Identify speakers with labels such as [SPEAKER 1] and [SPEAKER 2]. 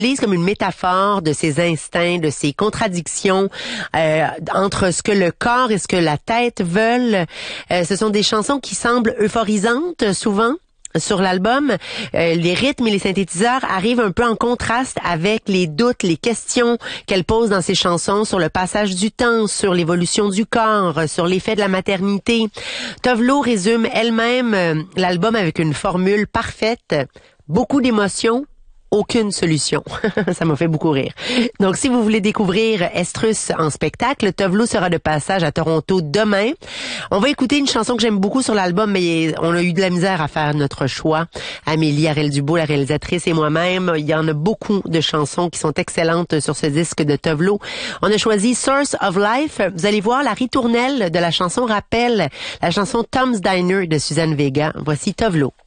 [SPEAKER 1] comme une métaphore de ses instincts, de ses contradictions entre ce que le corps et ce que la tête veulent. Ce sont des chansons qui semblent euphorisantes souvent. Sur l'album, les rythmes et les synthétiseurs arrivent un peu en contraste avec les doutes, les questions qu'elle pose dans ses chansons sur le passage du temps, sur l'évolution du corps, sur l'effet de la maternité. Tove Lo résume elle-même l'album avec une formule parfaite, beaucoup d'émotions, aucune solution. Ça m'a fait beaucoup rire. Donc, si vous voulez découvrir Estrus en spectacle, Tove Lo sera de passage à Toronto demain. On va écouter une chanson que j'aime beaucoup sur l'album, mais on a eu de la misère à faire notre choix. Amélie Arel-Dubois, la réalisatrice, et moi-même. Il y en a beaucoup de chansons qui sont excellentes sur ce disque de Tove Lo. On a choisi Source of Life. Vous allez voir, la ritournelle de la chanson rappelle la chanson Tom's Diner de Suzanne Vega. Voici Tove Lo.